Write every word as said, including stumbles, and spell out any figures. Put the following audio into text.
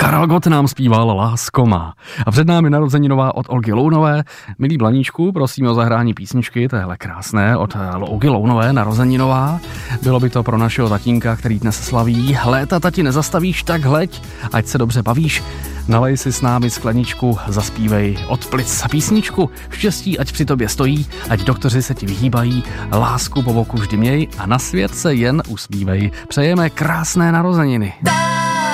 Karel Gott nám zpíval Lásko má. A před námi narozeninová od Olgy Lounové. Milý Blaníčku, prosím o zahrání písničky, to je hele krásné, od Olgy Lounové, narozeninová. Bylo by to pro našeho tatínka, který dnes slaví. Léta tati nezastavíš, tak hleď, ať se dobře bavíš. Nalej si s námi skleničku, zaspívej od plic písničku. Štěstí, ať při tobě stojí, ať doktoři se ti vyhýbají, lásku po boku vždy měj a na svět se jen usmívej. Přejeme krásné narozeniny.